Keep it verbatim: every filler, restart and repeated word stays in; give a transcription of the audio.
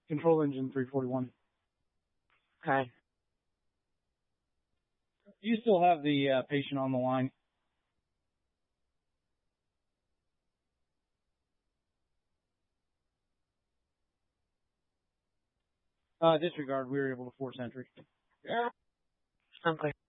Control engine three forty-one. Okay. You still have the uh, patient on the line. Uh, disregard. We were able to force entry. Yeah. Okay.